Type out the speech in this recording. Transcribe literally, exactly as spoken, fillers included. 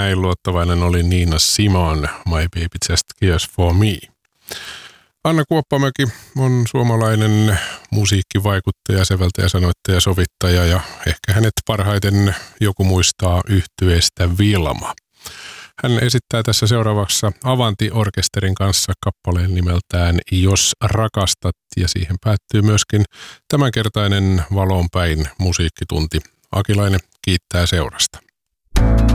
näin luottavainen oli Nina Simone, My Baby Just Cares For Me. Anna Kuoppamäki on suomalainen musiikkivaikuttaja, säveltäjä, sanoittaja, sovittaja ja ehkä hänet parhaiten joku muistaa yhtyeestä Vilma. Hän esittää tässä seuraavassa Avanti-orkesterin kanssa kappaleen nimeltään Jos rakastat, ja siihen päättyy myöskin tämänkertainen Valoon päin musiikkitunti. Akilainen kiittää seurasta.